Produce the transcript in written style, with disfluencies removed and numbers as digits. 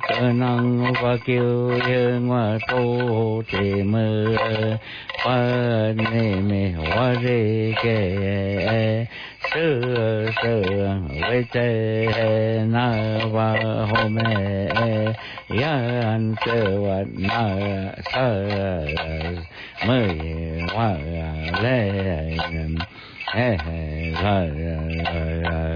cơ năng và kiều yên và tu trì mơ và nê mê hoa rê kê sư sư với chê na và hồ mê yan sư và na sa mơ hoa lê